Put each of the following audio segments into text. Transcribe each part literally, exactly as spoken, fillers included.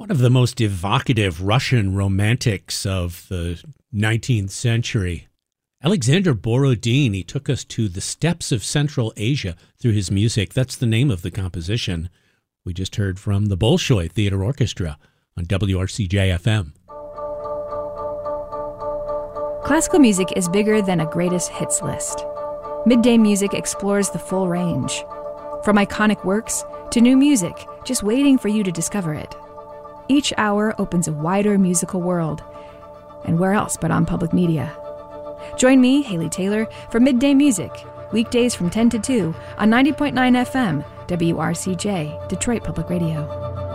One of the most evocative Russian romantics of the nineteenth century. Alexander Borodin, he took us to the steppes of Central Asia through his music. That's the name of the composition. We just heard from the Bolshoi Theater Orchestra on W R C J F M. Classical music is bigger than a greatest hits list. Midday Music explores the full range. From iconic works to new music, just waiting for you to discover it. Each hour opens a wider musical world. And where else but on public media? Join me, Haley Taylor, for Midday Music, weekdays from ten to two on ninety point nine F M, W R C J, Detroit Public Radio.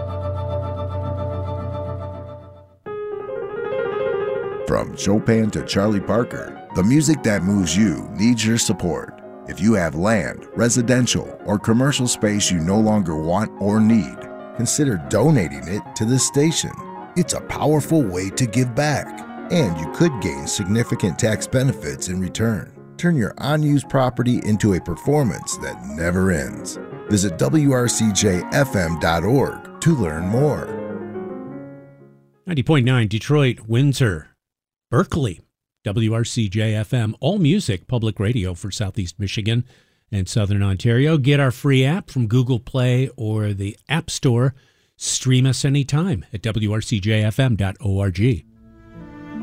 From Chopin to Charlie Parker, the music that moves you needs your support. If you have land, residential, or commercial space you no longer want or need, consider donating it to this station. It's a powerful way to give back, and you could gain significant tax benefits in return. Turn your unused property into a performance that never ends. Visit W R C J F M dot org to learn more. ninety point nine Detroit, Windsor, Berkeley, W R C J F M, all music public radio for Southeast Michigan and Southern Ontario. Get our free app from Google Play or the App Store. Stream us anytime at W R C J F M dot org.